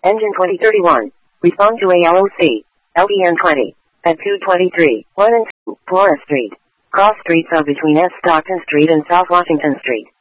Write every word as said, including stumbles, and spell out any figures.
Engine twenty thirty-one. Respond to A L O C. L D N twenty. At two twenty-three. one and two. Flora Street. Cross streets are between S. Stockton Street and South Washington Street.